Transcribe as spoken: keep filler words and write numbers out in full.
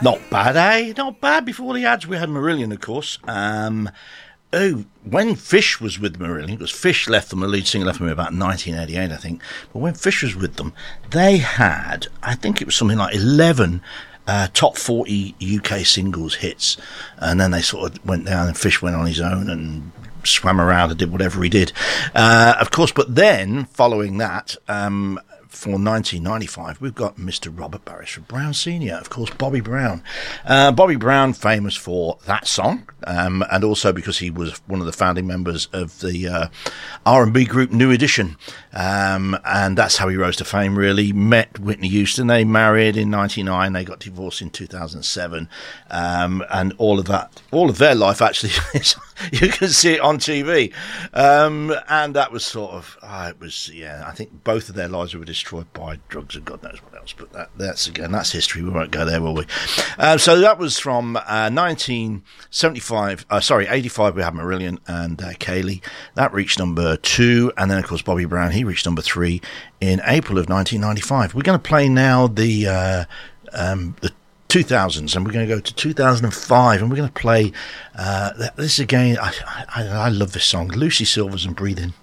Not bad, eh? Not bad. Before the ads, we had Marillion, of course. Um, oh, when Fish was with Marillion, because Fish left them, the lead singer left them in about nineteen eighty-eight, I think. But when Fish was with them, they had, I think it was something like eleven uh, top forty U K singles hits. And then they sort of went down and Fish went on his own and swam around and did whatever he did. Uh, of course, but then, following that... Um, for nineteen ninety-five, we've got Mister Robert Beresford Brown Senior, of course, Bobby Brown. Uh, Bobby Brown, famous for that song, um, and also because he was one of the founding members of the uh, R and B group New Edition, um, and that's how he rose to fame, really. Met Whitney Houston, they married in ninety-nine, they got divorced in two thousand seven, um, and all of that, all of their life, actually, you can see it on T V, um, and that was sort of, oh, it was, yeah, I think both of their lives were destroyed by drugs and God knows what else, but that, that's again that's history. We won't go there, will we? Uh, so that was from uh, nineteen seventy-five. Uh, sorry, eighty-five. We had Marillion and uh, Kayleigh. That reached number two, and then of course Bobby Brown. He reached number three in April of nineteen ninety-five. We're going to play now the uh, um, the two thousands, and we're going to go to two thousand five, and we're going to play uh, this again. I, I, I love this song, Lucy Silvers and Breathe In.